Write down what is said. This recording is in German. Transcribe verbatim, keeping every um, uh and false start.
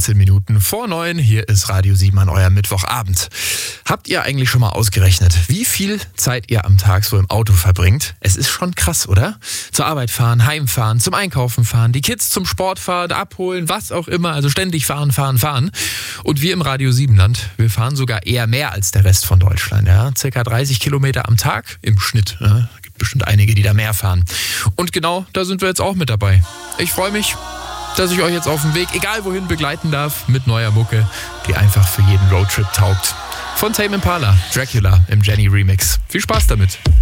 achtzehn Minuten vor neun. Hier ist Radio sieben an eurem Mittwochabend. Habt ihr eigentlich schon mal ausgerechnet, wie viel Zeit ihr am Tag so im Auto verbringt? Es ist schon krass, oder? Zur Arbeit fahren, heimfahren, zum Einkaufen fahren, die Kids zum Sport fahren, abholen, was auch immer. Also ständig fahren, fahren, fahren. Und wir im Radio sieben Land, wir fahren sogar eher mehr als der Rest von Deutschland. Ja? Circa dreißig Kilometer am Tag im Schnitt. Ja? Gibt bestimmt einige, die da mehr fahren. Und genau da sind wir jetzt auch mit dabei. Ich freue mich, dass ich euch jetzt auf dem Weg, egal wohin, begleiten darf mit neuer Mucke, die einfach für jeden Roadtrip taugt. Von Tame Impala, Dracula im Jenny Remix. Viel Spaß damit.